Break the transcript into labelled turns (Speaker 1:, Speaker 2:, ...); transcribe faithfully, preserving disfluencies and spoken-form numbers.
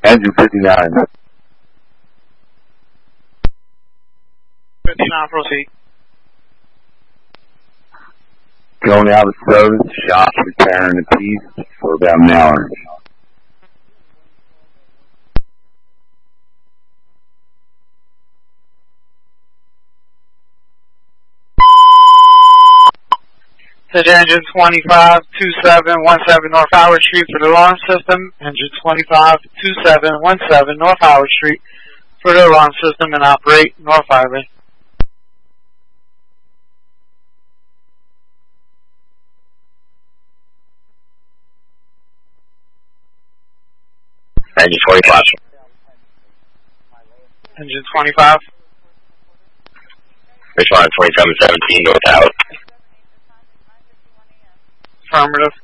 Speaker 1: Engine fifty-nine.
Speaker 2: fifty-nine, proceed.
Speaker 1: Going out of service, shops repairing a piece for about an hour.
Speaker 2: To engine twenty-five two seven one seven North Howard Street for the alarm system. Engine twenty-five two seven one seven North Howard Street for the alarm system and operate North Highway.
Speaker 3: Engine twenty-five.
Speaker 2: Engine twenty-five.
Speaker 3: Respond twenty-seven seventeen North Howard.
Speaker 2: Affirmative.